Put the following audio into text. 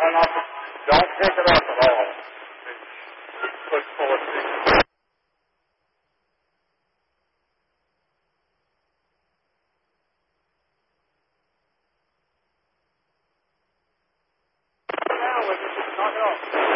Don't pick it up at all. Push forward. Knock it off.